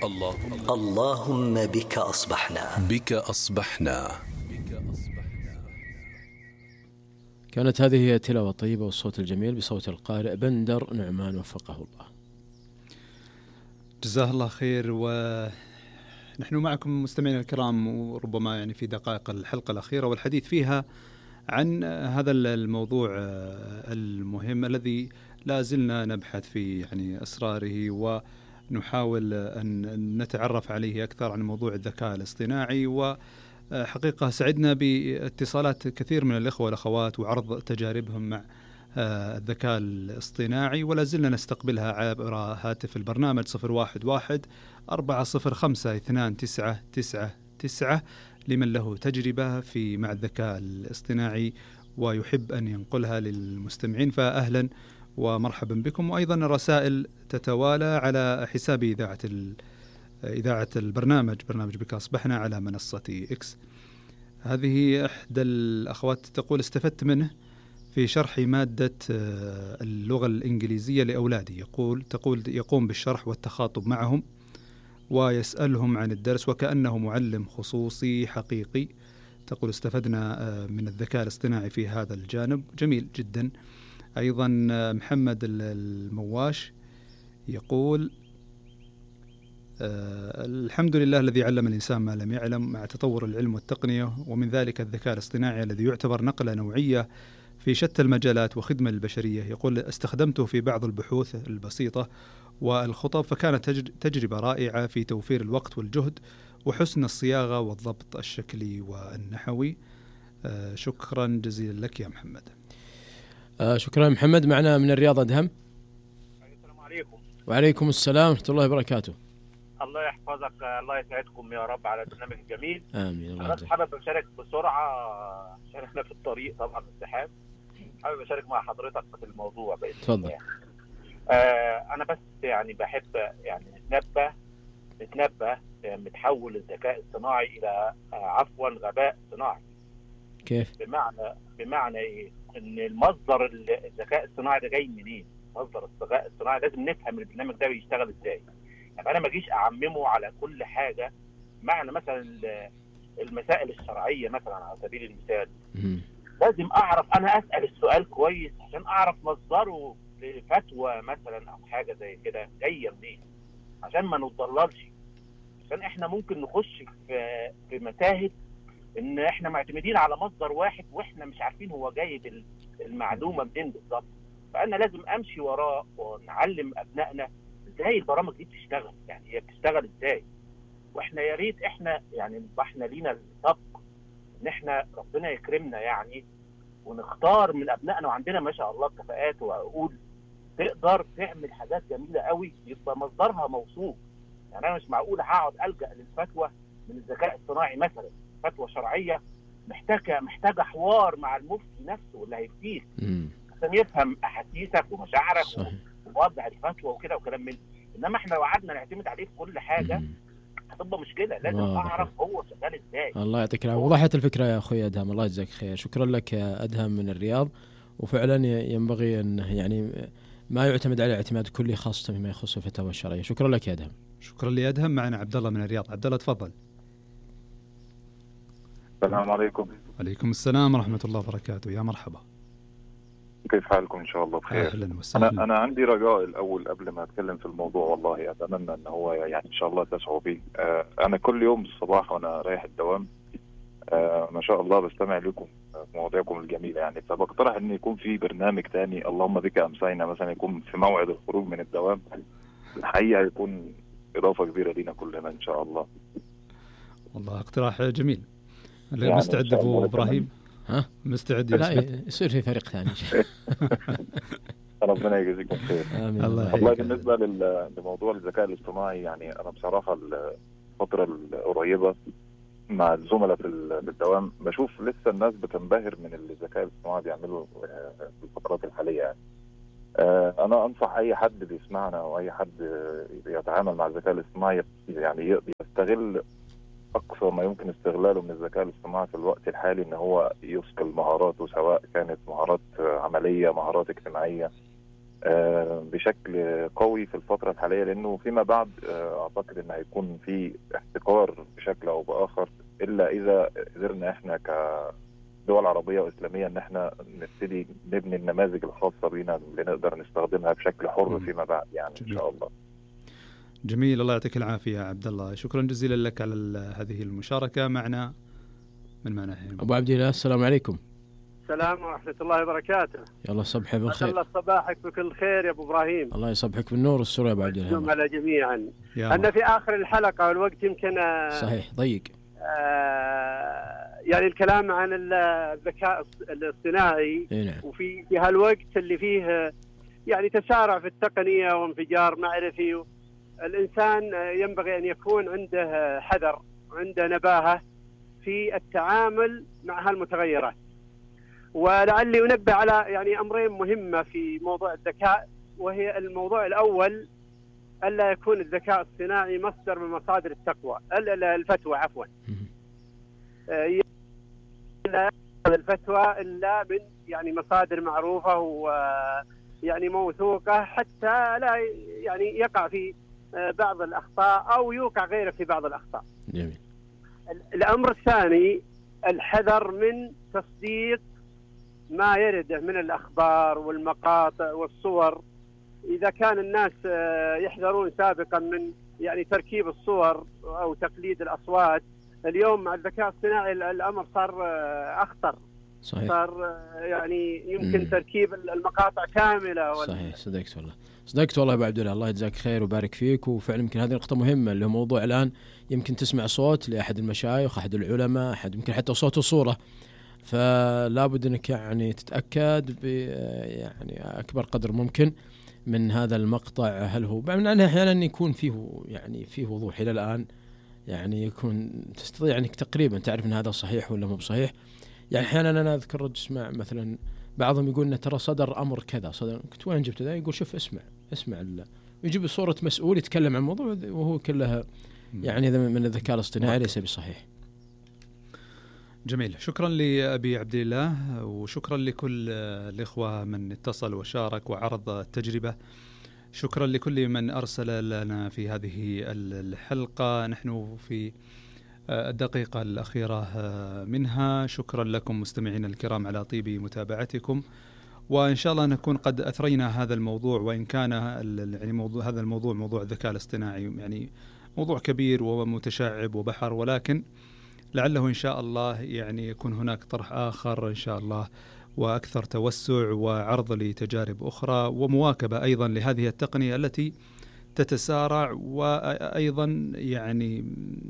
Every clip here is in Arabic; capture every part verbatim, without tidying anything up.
اللهم اللهم بك أصبحنا بك أصبحنا. كانت هذه هي تلاوة طيبة والصوت الجميل بصوت القارئ بندر نعمان وفقه الله. جزاه الله خير. ونحن معكم مستمعين الكرام، وربما يعني في دقائق الحلقة الأخيرة والحديث فيها عن هذا الموضوع المهم الذي لا زلنا نبحث في يعني أسراره، ونحاول أن نتعرف عليه أكثر عن موضوع الذكاء الاصطناعي. وحقيقة سعدنا باتصالات كثير من الإخوة والأخوات وعرض تجاربهم مع الذكاء الاصطناعي، ولا زلنا نستقبلها عبر هاتف البرنامج صفر واحد واحد أربعة صفر خمسة اثنان تسعة تسعة تسعة لمن له تجربة في مع الذكاء الاصطناعي ويحب أن ينقلها للمستمعين، فأهلا ومرحبا بكم. وأيضا الرسائل تتوالى على حساب إذاعة إذاعة البرنامج برنامج بك أصبحنا على منصة إكس. هذه إحدى الأخوات تقول: استفدت منه في شرح مادة اللغة الإنجليزية لأولادي. يقول تقول يقوم بالشرح والتخاطب معهم ويسألهم عن الدرس وكأنه معلم خصوصي حقيقي. تقول استفدنا من الذكاء الاصطناعي في هذا الجانب. جميل جدا. أيضا محمد المواش يقول: الحمد لله الذي علم الإنسان ما لم يعلم مع تطور العلم والتقنية، ومن ذلك الذكاء الاصطناعي الذي يعتبر نقلة نوعية في شتى المجالات وخدمة للبشرية. يقول: استخدمته في بعض البحوث البسيطة والخطب، فكانت تجربة رائعة في توفير الوقت والجهد وحسن الصياغة والضبط الشكلي والنحوي. آه شكرا جزيلا لك يا محمد. آه شكرا محمد. معنا من الرياض أدهم. السلام عليكم. وعليكم السلام ورحمة الله وبركاته. الله يحفظك، الله يسعدكم يا رب على البرنامج الجميل. آمين. أنا حابب أشارك بسرعة عشان احنا في الطريق طبعا الزحام. حابب أشارك مع حضرتك في الموضوع بإذن تفضل. الله. آه أنا بس يعني بحب يعني نتنبه نتنبه متحول الذكاء الصناعي إلى آه عفوا غباء صناعي. كيف؟ بمعنى بمعنى إيه؟ إن المصدر الذكاء الصناعي ده جاي منين؟ مصدر الذكاء الصناعي لازم نفهم البرنامج ده بيشتغل إزاي. يعني أنا ما أجيش أعممه على كل حاجة. معنى مثلا المسائل الشرعية مثلا على سبيل المثال، م- لازم أعرف أنا أسأل السؤال كويس عشان أعرف مصدره لفتوى مثلا أو حاجة زي كده جاية منين، عشان ما نتضللش. عشان إحنا ممكن نخش في في متاهة إن إحنا معتمدين على مصدر واحد وإحنا مش عارفين هو جايب المعلومة منين بالظبط. فأنا لازم أمشي وراه ونعلم أبنائنا ازاي البرامج دي بتشتغل، يعني هي بتشتغل ازاي. واحنا يا ريت احنا يعني احنا لينا السبق ان احنا ربنا يكرمنا يعني ونختار من ابنائنا، وعندنا ما شاء الله كفاءات وعقول تقدر تعمل حاجات جميله قوي يبقى مصدرها موثوق. يعني انا مش معقول هقعد الجا للفتوى من الذكاء الصناعي مثلا، فتوى شرعيه محتاجه محتاجه حوار مع المفتي نفسه اللي هيفتيك عشان يفهم احاسيسك ومشاعرك صحيح. ووضع الفتوى وكده وكلام من. انما احنا لو قعدنا نعتمد عليه في كل حاجه هتبقى مشكله. لازم واضح. اعرف هو شغال ازاي. الله يعطيك العافية. وضحت الفكرة يا أخوي أدهم، الله يجزاك خير. شكرا لك يا أدهم من الرياض. وفعلا ينبغي أن يعني ما يعتمد عليه اعتماد كلي خاصة فيما يخص الفتاوى الشرعية. شكرا لك يا أدهم. شكرا لي أدهم. معنا عبد الله من الرياض. عبد الله تفضل. السلام عليكم. عليكم السلام ورحمة الله وبركاته. يا مرحبا. كيف حالكم؟ إن شاء الله بخير. أهلا وسهلا. أنا أنا عندي رجاء الأول قبل ما أتكلم في الموضوع، والله أتمنى أن هو يعني إن شاء الله تسعوا به. آه أنا كل يوم الصباح وأنا رايح الدوام آه ما شاء الله بستمع لكم في مواضيعكم الجميلة يعني، فبقترح أن يكون في برنامج تاني اللهم بك أمسينا مثلا، يكون في موعد الخروج من الدوام. الحقيقة هيكون إضافة كبيرة لنا كلنا إن شاء الله. والله اقتراح جميل. يعني مستعد أبو إبراهيم؟ ها مستعد؟ لا يصير في فريق ثاني. ربنا يجزيكم خير. آمين. الله والله بالنسبة لموضوع الذكاء الاصطناعي يعني أنا بصراحة الفترة القريبة مع الزملاء في الدوام بشوف لسه الناس بتنبهر من الذكاء الاصطناعي بيعملوا في الفترات الحالية يعني. أنا أنصح أي حد بيسمعنا أو أي حد يتعامل مع الذكاء الاصطناعي يعني يستغل أقصى ما يمكن استغلاله من الذكاء الاصطناعي في الوقت الحالي، إن هو يثقل مهاراته سواء كانت مهارات عملية مهارات اجتماعية. بشكل قوي في الفترة الحالية، لأنه فيما بعد أعتقد أن هيكون في احتكار بشكل أو بآخر، إلا إذا قدرنا إحنا كدول عربية وإسلامية أن إحنا نبتدي نبني النماذج الخاصة بنا اللي نقدر نستخدمها بشكل حر فيما بعد يعني إن شاء الله. جميل، الله يعطيك العافية يا عبد الله، شكرا جزيلا لك على هذه المشاركة معنا. من معنا أبو عبد الله، السلام عليكم. السلام ورحمة الله وبركاته. يلا صبحك بالخير. الله صباحك بكل خير يا أبو إبراهيم. الله يصبحك بالنور والسرور يا أبو عبد الله. على جميعا. أنا في آخر الحلقة والوقت يمكن صحيح ضيق. آه يعني الكلام عن الذكاء الاصطناعي نعم. وفي في هالوقت اللي فيه يعني تسارع في التقنية وانفجار معرفي، الإنسان ينبغي أن يكون عنده حذر وعنده نباهة في التعامل مع هالمتغيرات. ولعلي أنبه على يعني أمرين مهمة في موضوع الذكاء، وهي الموضوع الأول ألا يكون الذكاء الصناعي مصدر من مصادر التقوى الفتوى عفوا لا الفتوى إلا من يعني مصادر معروفة ويعني موثوقة، حتى لا يعني يقع في بعض الأخطاء أو يوقع غيره في بعض الأخطاء. جميل. الأمر الثاني الحذر من تصديق ما يرده من الأخبار والمقاطع والصور. إذا كان الناس يحذرون سابقا من يعني تركيب الصور أو تقليد الأصوات، اليوم مع الذكاء الصناعي الأمر صار أخطر. صحيح. صار يعني يمكن مم. تركيب المقاطع كاملة. صحيح، صدقت والله صدقت والله أبو عبد الله، الله يجزاك خير وبارك فيك. وفعلا يمكن هذه نقطة مهمة، اللي هو موضوع الآن يمكن تسمع صوت لأحد المشايخ، أحد العلماء، أحد يمكن حتى صوت وصورة، فلا بد أنك يعني تتأكد ب يعني أكبر قدر ممكن من هذا المقطع، هل هو من أنه أحيانا يكون فيه يعني فيه وضوح إلى الآن، يعني يكون تستطيع أنك تقريبا تعرف أن هذا صحيح ولا مو بصحيح. يعني أحيانا أنا أذكر رجل اسمع مثلا بعضهم يقول إن ترى صدر أمر كذا، صدر قلت وين جبت ذا؟ يقول شوف اسمع اسمع الله، ويجيب صورة مسؤول يتكلم عن الموضوع وهو كلها يعني من الذكاء الاصطناعي ليس بصحيح. جميل، شكرا لأبي عبد الله، وشكرا لكل الإخوة من اتصل وشارك وعرض التجربة. شكرا لكل من أرسل لنا في هذه الحلقة، نحن في الدقيقة الأخيرة منها. شكرا لكم مستمعين الكرام على طيب متابعتكم، وإن شاء الله نكون قد أثرينا هذا الموضوع، وإن كان يعني موضوع هذا الموضوع موضوع الذكاء الاصطناعي يعني موضوع كبير ومتشعب وبحر، ولكن لعله إن شاء الله يعني يكون هناك طرح آخر إن شاء الله وأكثر توسع وعرض لتجارب أخرى ومواكبة أيضا لهذه التقنية التي تتسارع، وأيضا يعني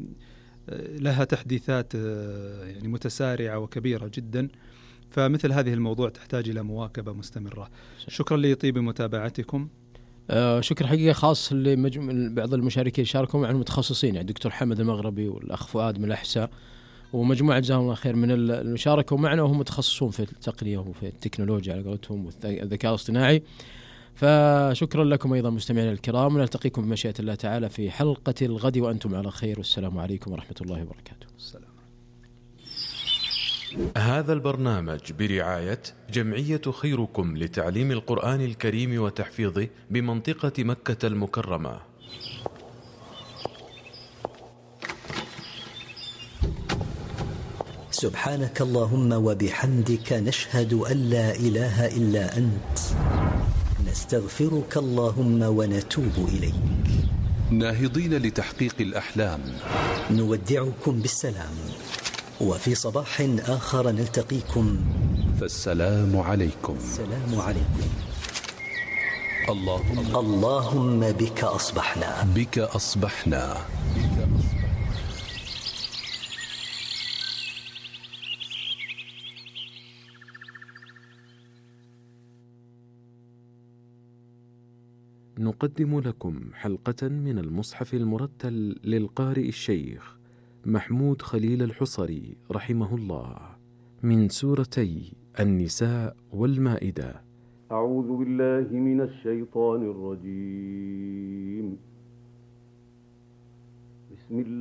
لها تحديثات يعني متسارعة وكبيرة جدا، فمثل هذه الموضوع تحتاج إلى مواكبة مستمرة. شكرا لطيب متابعتكم. آه شكر حقيقة خاص لبعض المشاركين شاركوا مع المتخصصين، يعني الدكتور حمد المغربي والأخ فؤاد من الأحساء ومجموعة جزاهم الله خير من المشاركة معنا، وهم متخصصون في التقنية وفي التكنولوجيا على قولتهم والذكاء الاصطناعي. فشكرا لكم أيضا مستمعينا الكرام، ونلتقيكم بمشيئة الله تعالى في حلقة الغد وأنتم على خير، والسلام عليكم ورحمة الله وبركاته. السلام. هذا البرنامج برعاية جمعية خيركم لتعليم القرآن الكريم وتحفيظه بمنطقة مكة المكرمة. سبحانك اللهم وبحمدك، نشهد أن لا إله إلا أنت، نستغفرك اللهم ونتوب إليك. ناهضين لتحقيق الأحلام، نودعكم بالسلام، وفي صباح آخر نلتقيكم، فالسلام عليكم. السلام عليكم. اللهم اللهم بك أصبحنا بك أصبحنا نقدم لكم حلقة من المصحف المرتل للقارئ الشيخ محمود خليل الحصري رحمه الله، من سورتي النساء والمائدة. أعوذ بالله من الشيطان الرجيم. بسم الله